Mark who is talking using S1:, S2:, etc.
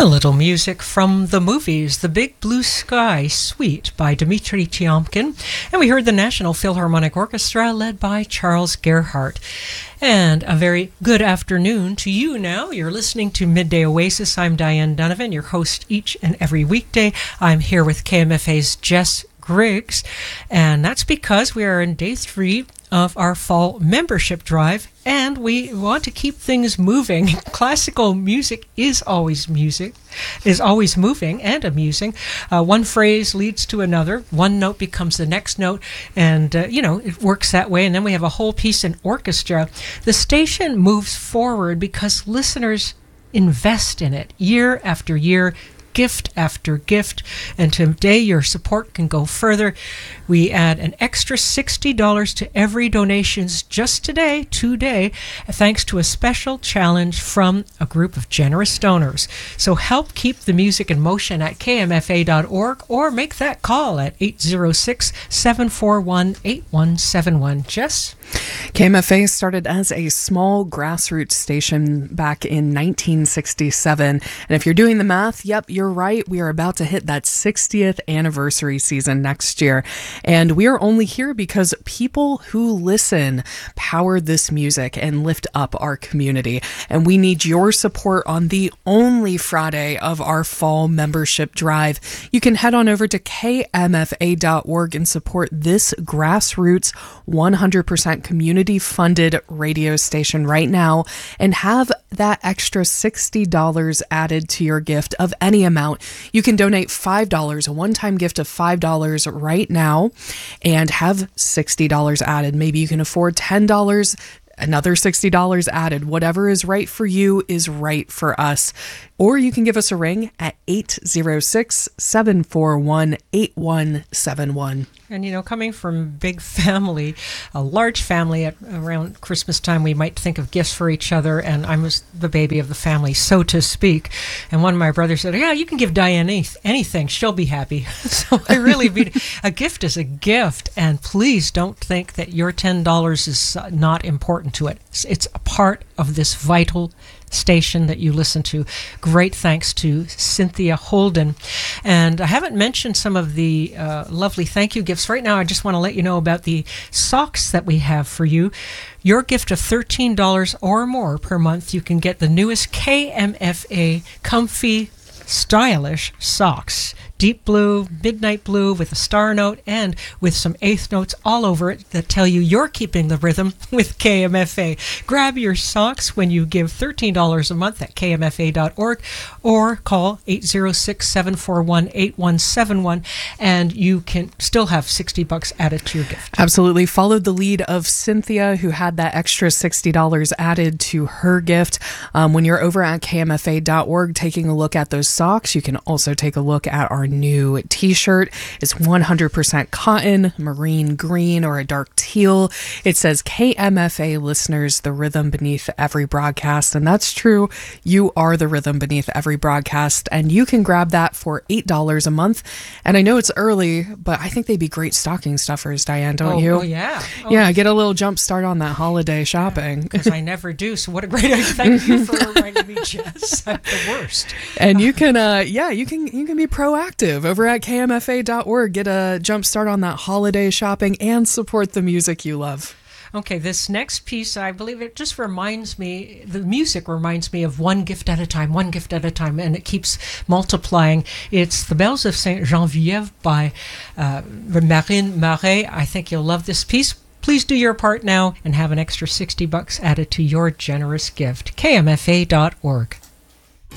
S1: A little music from the movies, The Big Blue Sky Suite by Dmitri Tiomkin, and we heard the National Philharmonic Orchestra led by Charles Gerhardt. And a very good afternoon to you now. You're listening to Midday Oasis. I'm Diane Donovan, your host each and every weekday. I'm here with KMFA's Jess Griggs, and that's because we are in day 3 of our fall membership drive, and we want to keep things moving. Classical music is always moving and amusing. One phrase leads to another. One note becomes the next note, and it works that way. And then we have a whole piece in orchestra. The station moves forward because listeners invest in it year after year, gift after gift, and today your support can go further. We add an extra $60 to every donations just today, thanks to a special challenge from a group of generous donors. So help keep the music in motion at kmfa.org or make that call at 806-741-8171. Jess?
S2: KMFA started as a small grassroots station back in 1967. And if you're doing the math, yep, you're right. We are about to hit that 60th anniversary season next year. And we are only here because people who listen power this music and lift up our community. And we need your support on the only Friday of our fall membership drive. You can head on over to kmfa.org and support this grassroots 100% community-funded radio station right now and have that extra $60 added to your gift of any amount. You can donate $5, a one-time gift of $5 right now, and have $60 added. Maybe you can afford $10, another $60 added. Whatever is right for you is right for us. Or you can give us a ring at 806-741-8171.
S1: And, coming from big family, a large family, around Christmas time, we might think of gifts for each other, and I was the baby of the family, so to speak. And one of my brothers said, yeah, you can give Diane anything. She'll be happy. So I really mean, a gift is a gift, and please don't think that your $10 is not important to it. It's a part of this vital station that you listen to. Great thanks to Cynthia Holden. And I haven't mentioned some of the lovely thank you gifts. Right now, I just want to let you know about the socks that we have for you. Your gift of $13 or more per month, you can get the newest KMFA comfy, stylish socks. Deep blue, midnight blue with a star note and with some eighth notes all over it that tell you you're keeping the rhythm with KMFA. Grab your socks when you give $13 a month at kmfa.org or call 806-741-8171 and you can still have $60 added to your gift.
S2: Absolutely. Followed the lead of Cynthia, who had that extra $60 added to her gift. When you're over at kmfa.org taking a look at those socks, you can also take a look at our new t-shirt. It's 100% cotton, marine green, or a dark teal. It says KMFA listeners, the rhythm beneath every broadcast. And that's true. You are the rhythm beneath every broadcast. And you can grab that for $8 a month. And I know it's early, but I think they'd be great stocking stuffers, Diane, don't you?
S1: Oh, yeah.
S2: Yeah, get a little jump start on that holiday shopping.
S1: Because I never do. So what a great idea. Thank you for reminding me, Jess. I'm the worst.
S2: And you can, you can be proactive over at kmfa.org. Get a jump start on that holiday shopping and support the music you love.
S1: Okay, this next piece, I believe it just reminds me, the music reminds me of one gift at a time, and it keeps multiplying. It's The Bells of Saint Geneviève by Marine Marais. I think you'll love this piece. Please do your part now and have an extra $60 added to your generous gift. KMFA.org.